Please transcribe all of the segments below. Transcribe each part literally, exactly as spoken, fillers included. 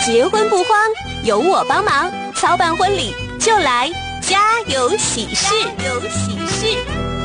结婚不慌，有我帮忙，操办婚礼就来家有喜事，有喜事。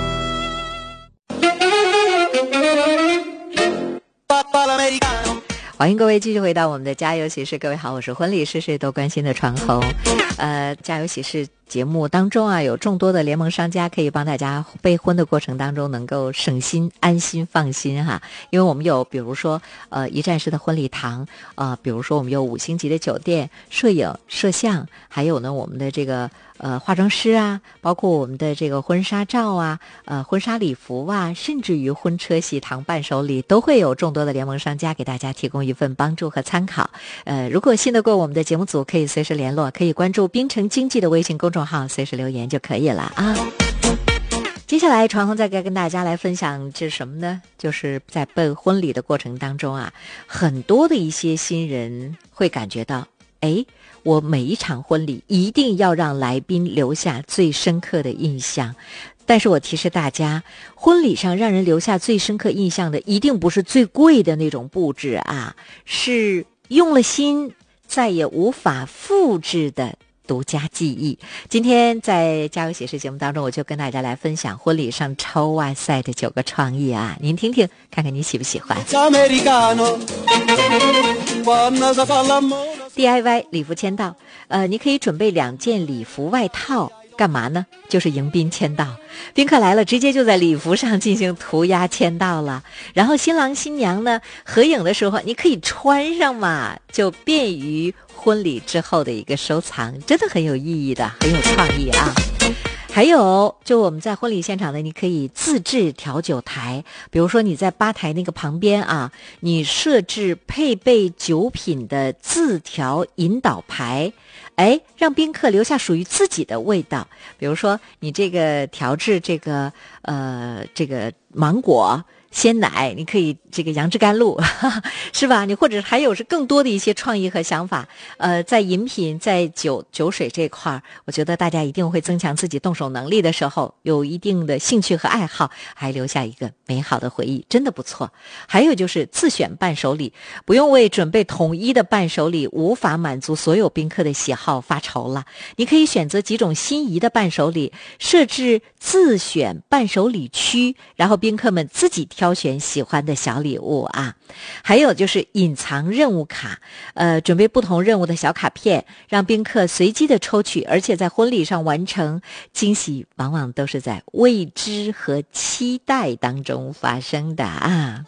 欢迎各位继续回到我们的家有喜事，各位好，我是婚礼事事都关心的传红。呃，家有喜事节目当中啊，有众多的联盟商家可以帮大家备婚的过程当中能够省心、安心、放心哈。因为我们有比如说呃一站式的婚礼堂，呃，比如说我们有五星级的酒店、摄影、摄像，还有呢我们的这个呃化妆师啊，包括我们的这个婚纱照啊、呃婚纱礼服啊，甚至于婚车喜糖伴手礼，都会有众多的联盟商家给大家提供一份帮助和参考。呃，如果信得过我们的节目组，可以随时联络，可以关注滨城经济的微信公众号，随时留言就可以了啊。接下来传红再该跟大家来分享这是什么呢？就是在办婚礼的过程当中啊，很多的一些新人会感觉到，哎，我每一场婚礼一定要让来宾留下最深刻的印象。但是我提示大家，婚礼上让人留下最深刻印象的一定不是最贵的那种布置啊，是用了心再也无法复制的独家记忆。今天在家有喜事节目当中，我就跟大家来分享婚礼上超哇塞的九个创意啊，您听听看看你喜不喜欢。D I Y 礼服签到，呃，你可以准备两件礼服外套，干嘛呢？就是迎宾签到。宾客来了，直接就在礼服上进行涂鸦签到了。然后新郎新娘呢，合影的时候你可以穿上嘛，就便于婚礼之后的一个收藏，真的很有意义的，很有创意啊。还有就我们在婚礼现场呢，你可以自制调酒台，比如说你在吧台那个旁边啊，你设置配备酒品的自调引导牌，哎，让宾客留下属于自己的味道。比如说你这个调制这个呃这个芒果鲜奶，你可以这个杨枝甘露是吧？你或者还有是更多的一些创意和想法。呃，在饮品在酒酒水这块，我觉得大家一定会增强自己动手能力的时候，有一定的兴趣和爱好，还留下一个美好的回忆，真的不错。还有就是自选伴手礼，不用为准备统一的伴手礼无法满足所有宾客的喜好发愁了。你可以选择几种心仪的伴手礼，设置自选伴手礼区，然后宾客们自己挑选喜欢的小礼物啊。还有就是隐藏任务卡，呃，准备不同任务的小卡片，让宾客随机的抽取，而且在婚礼上完成。惊喜往往都是在未知和期待当中发生的啊。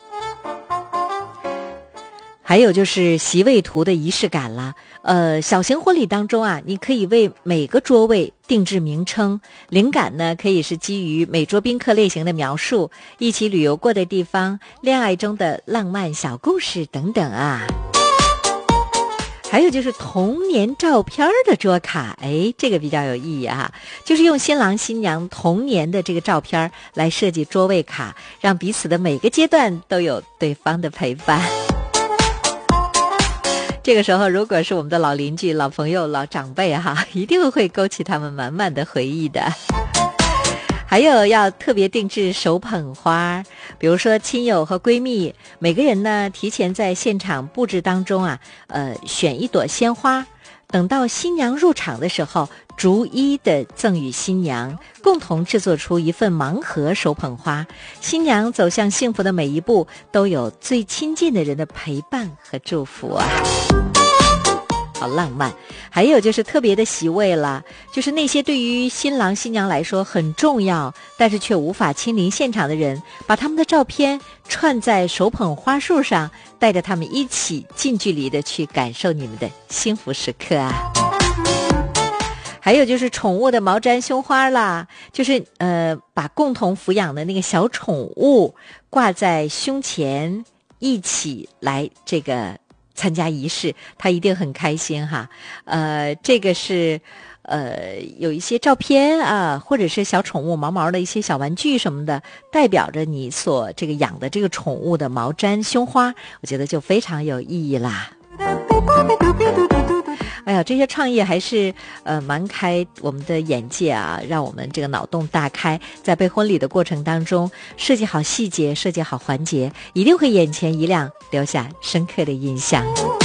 还有就是席位图的仪式感啦，呃，小型婚礼当中啊，你可以为每个桌位定制名称，灵感呢可以是基于每桌宾客类型的描述，一起旅游过的地方，恋爱中的浪漫小故事等等啊。还有就是童年照片的桌卡，哎，这个比较有意义啊，就是用新郎新娘童年的这个照片来设计桌位卡，让彼此的每个阶段都有对方的陪伴。这个时候如果是我们的老邻居、老朋友、老长辈哈，一定会勾起他们满满的回忆的。还有要特别定制手捧花，比如说亲友和闺蜜，每个人呢提前在现场布置当中啊，呃，选一朵鲜花，等到新娘入场的时候，逐一的赠予新娘，共同制作出一份盲盒手捧花。新娘走向幸福的每一步，都有最亲近的人的陪伴和祝福啊。好浪漫。还有就是特别的席位了，就是那些对于新郎新娘来说很重要但是却无法亲临现场的人，把他们的照片串在手捧花束上，带着他们一起近距离的去感受你们的幸福时刻啊。还有就是宠物的毛毡胸花啦，就是呃把共同抚养的那个小宠物挂在胸前，一起来这个参加仪式，他一定很开心哈。呃，这个是呃有一些照片啊，或者是小宠物毛毛的一些小玩具什么的，代表着你所这个养的这个宠物的毛毡胸花，我觉得就非常有意义啦。哎呀，这些创意还是呃蛮开我们的眼界啊，让我们这个脑洞大开，在备婚礼的过程当中，设计好细节，设计好环节，一定会眼前一亮，留下深刻的印象。